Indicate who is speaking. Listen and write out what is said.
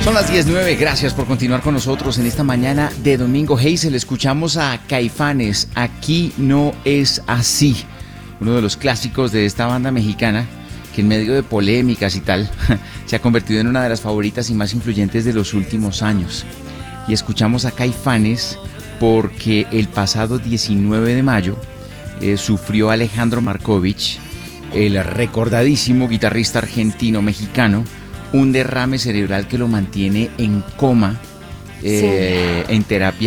Speaker 1: Son las 10:09, gracias por continuar con nosotros en esta mañana de domingo. Hazel, escuchamos a Caifanes, Aquí no es así, uno de los clásicos de esta banda mexicana que en medio de polémicas y tal, se ha convertido en una de las favoritas y más influyentes de los últimos años. Y escuchamos a Caifanes porque el pasado 19 de mayo sufrió Alejandro Markovich, el recordadísimo guitarrista argentino-mexicano, un derrame cerebral que lo mantiene en coma, en terapia